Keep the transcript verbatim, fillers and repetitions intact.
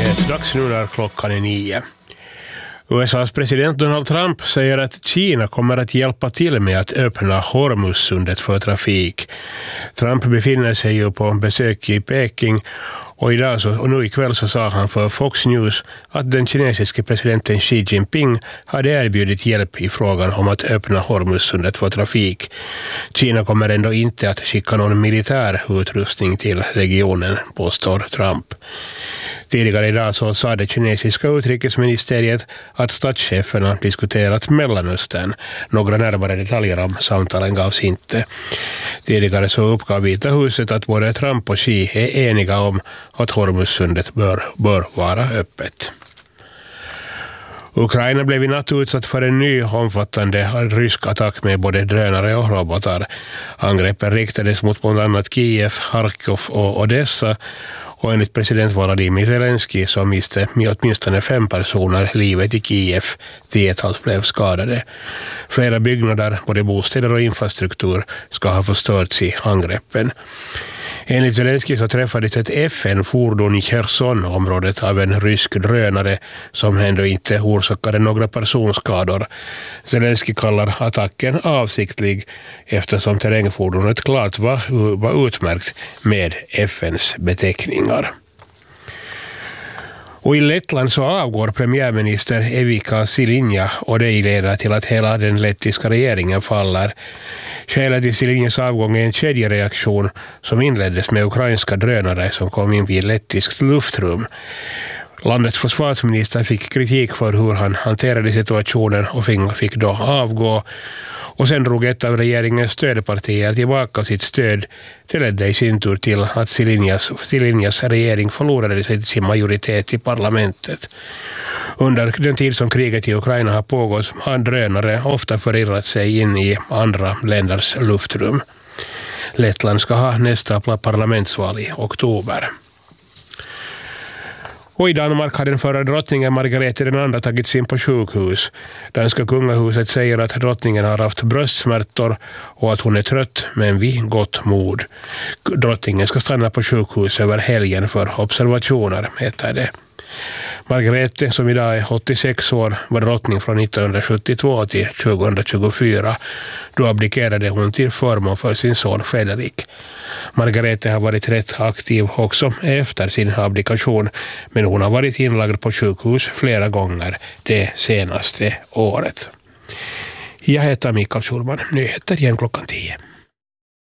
Nyhetsdags nu när klockan är nio. U S A:s president Donald Trump säger att Kina kommer att hjälpa till med att öppna Hormuzsundet för trafik. Trump befinner sig ju på besök i Peking och, idag så, och nu ikväll så sa han för Fox News att den kinesiske presidenten Xi Jinping hade erbjudit hjälp i frågan om att öppna Hormuzsundet för trafik. Kina kommer ändå inte att skicka någon militär utrustning till regionen, påstår Trump. Tidigare idag så sa det kinesiska utrikesministeriet att statscheferna diskuterat Mellanöstern. Några närmare detaljer om samtalen gavs inte. Tidigare så uppgav Vita huset att både Trump och Xi är eniga om att Hormuzsundet bör, bör vara öppet. Ukraina blev i natt utsatt för en ny omfattande rysk attack med både drönare och robotar. Angreppen riktades mot bland annat Kiev, Harkov och Odessa. Och enligt president Volodymyr Zelensky så miste åtminstone fem personer livet i Kiev. Tiotals blev skadade. Flera byggnader, både bostäder och infrastruktur, ska ha förstörts i angreppen. Enligt Zelensky så träffades ett F N-fordon i Cherson-området av en rysk drönare som ändå inte orsakade några personskador. Zelensky kallar attacken avsiktlig eftersom terrängfordonet klart var, var utmärkt med F N:s beteckningar. Och i Lettland så avgår premiärminister Evika Silinja och det leder till att hela den lettiska regeringen faller. Skälet till Silinjas avgång är en kedjereaktion som inleddes med ukrainska drönare som kom in vid lettiskt luftrum. Landets försvarsminister fick kritik för hur han hanterade situationen och fick då avgå. Och sen drog ett av regeringens stödpartier tillbaka sitt stöd. Det ledde i sin tur till att Silinjas, Silinjas regering förlorade sin majoritet i parlamentet. Under den tid som kriget i Ukraina har pågått har drönare ofta förirrat sig in i andra länders luftrum. Lettland ska ha nästa parlamentsval i oktober. Och i Danmark har den förra drottningen Margrethe den andra tagits in på sjukhus. Danska kungahuset säger att drottningen har haft bröstsmärtor och att hon är trött men vid gott mod. Drottningen ska stanna på sjukhus över helgen för observationer, heter det. Margrethe, som idag är åttiosex år, var drottning från nittonhundrasjuttiotvå till tjugohundratjugofyra. Då abdikerade hon till förmån för sin son Fredrik. Margrethe har varit rätt aktiv också efter sin abdikation, men hon har varit inlagd på sjukhus flera gånger det senaste året. Jag heter Mikael Schulman, nyheter igen klockan tio.